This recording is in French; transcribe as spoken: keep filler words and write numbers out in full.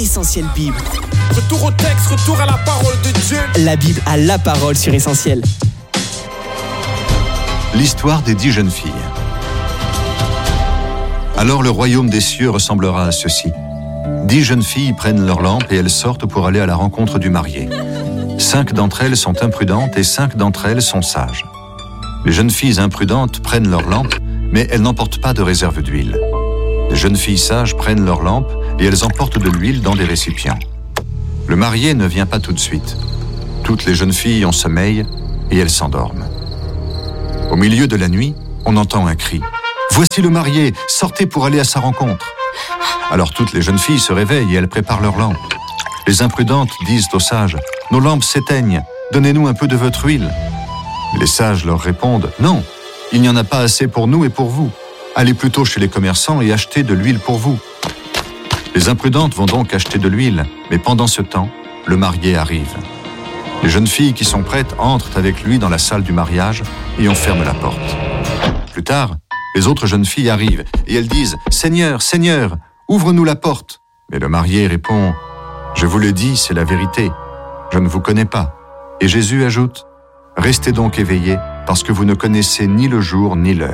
Essentiel Bible. Retour au texte, retour à la parole de Dieu. La Bible a la parole sur Essentiel. L'histoire des dix jeunes filles. Alors le royaume des cieux ressemblera à ceci. Dix jeunes filles prennent leur lampe et elles sortent pour aller à la rencontre du marié. Cinq d'entre elles sont imprudentes et cinq d'entre elles sont sages. Les jeunes filles imprudentes prennent leur lampe, mais elles n'emportent pas de réserve d'huile. Les jeunes filles sages prennent leur lampe et elles emportent de l'huile dans des récipients. Le marié ne vient pas tout de suite. Toutes les jeunes filles ont sommeil et elles s'endorment. Au milieu de la nuit, on entend un cri. « Voici le marié, sortez pour aller à sa rencontre !» Alors toutes les jeunes filles se réveillent et elles préparent leurs lampes. Les imprudentes disent aux sages « Nos lampes s'éteignent, donnez-nous un peu de votre huile. » Les sages leur répondent « Non, il n'y en a pas assez pour nous et pour vous. Allez plutôt chez les commerçants et achetez de l'huile pour vous. » Les imprudentes vont donc acheter de l'huile, mais pendant ce temps, le marié arrive. Les jeunes filles qui sont prêtes entrent avec lui dans la salle du mariage et on ferme la porte. Plus tard, les autres jeunes filles arrivent et elles disent « Seigneur, Seigneur, ouvre-nous la porte !» Mais le marié répond « Je vous le dis, c'est la vérité. Je ne vous connais pas. » Et Jésus ajoute « Restez donc éveillés, parce que vous ne connaissez ni le jour ni l'heure. »